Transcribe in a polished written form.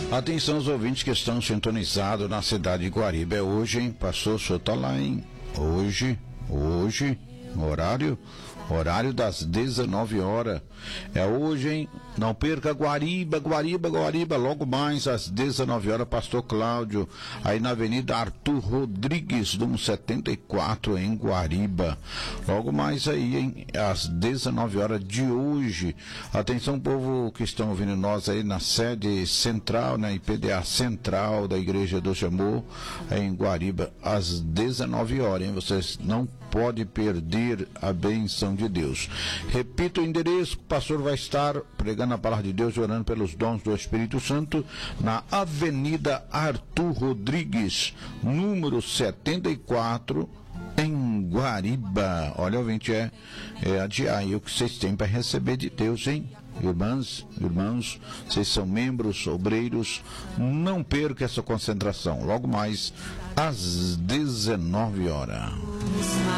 Atenção aos ouvintes que estão sintonizados na cidade de Guariba. É hoje, hein? Pastor, o senhor tá lá, hein? Hoje, horário das 19 horas. É hoje, hein? Não perca Guariba. Logo mais às 19 horas, Pastor Cláudio, aí na Avenida Arthur Rodrigues, número 74, em Guariba. Logo mais aí, hein? Às 19 horas de hoje. Atenção, povo que estão ouvindo nós aí na sede central, na IPDA central da Igreja do Amor, em Guariba, às 19 horas, hein? Vocês não podem perder a bênção de Deus. Repito o endereço: o pastor vai estar pregando a palavra de Deus e orando pelos dons do Espírito Santo na Avenida Arthur Rodrigues, número 74, em Guariba. Olha, ouvinte, é adiar aí o que vocês têm para receber de Deus, hein? Irmãos, vocês são membros, obreiros, não perca essa concentração. Logo mais às 19 horas.